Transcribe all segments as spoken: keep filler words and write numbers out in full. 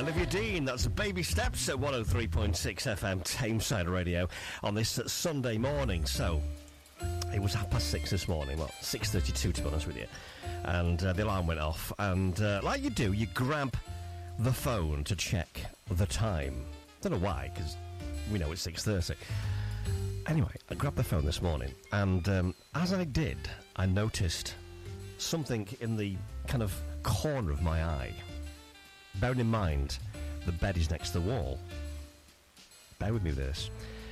Olivia Dean, that's Baby Steps at one oh three point six F M Tameside Radio on this Sunday morning. So, it was half past six this morning, well, six thirty-two to be honest with you. And uh, the alarm went off, and uh, like you do, you grab the phone to check the time. Don't know why, because we know it's six thirty. Anyway, I grabbed the phone this morning, and um, as I did, I noticed something in the kind of corner of my eye. Bearing in mind, the bed is next to the wall. Bear with me with this.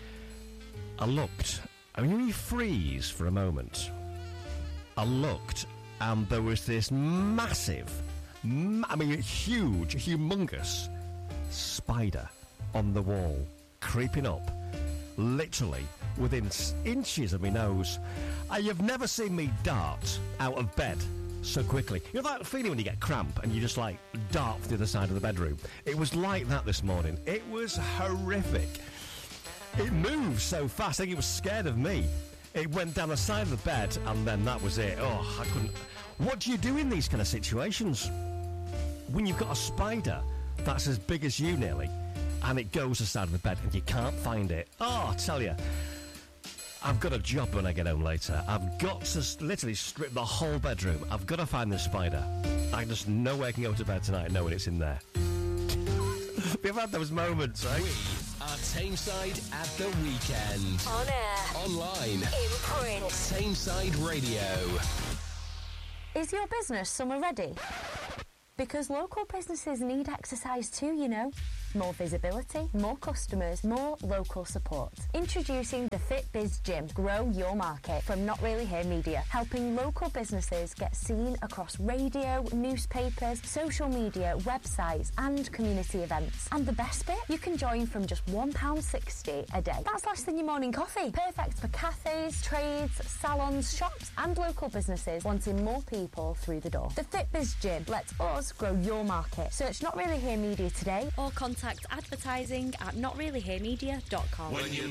I looked. I mean, you freeze for a moment. I looked, and there was this massive, ma- I mean, huge, humongous spider on the wall, creeping up, literally within inches of my nose. Uh, you've never seen me dart out of bed so quickly. You know that feeling when you get cramp and you just like dart to the other side of the bedroom? It was like that this morning. It was horrific. It moved so fast, I think it was scared of me. It went down the side of the bed and then that was it. Oh, I couldn't... What do you do in these kind of situations? When you've got a spider that's as big as you nearly, and it goes to the side of the bed and you can't find it. Oh, I tell you, I've got a job when I get home later. I've got to literally strip the whole bedroom. I've got to find this spider. I just know where I can go to bed tonight knowing it's in there. We've had those moments, right? We are Tameside at the weekend. On air. Online. In print. Tameside Radio. Is your business summer ready? Because local businesses need exercise too, you know. More visibility, more customers, more local support. Introducing the FitBiz Gym. Grow your market from Not Really Here Media, helping local businesses get seen across radio, newspapers, social media, websites and community events. And the best bit? You can join from just one pound sixty a day. That's less than your morning coffee. Perfect for cafes, trades, salons, shops and local businesses wanting more people through the door. The FitBiz Gym lets us grow your market. Search Not Really Here Media today or contact advertising at not really here media dot com. When you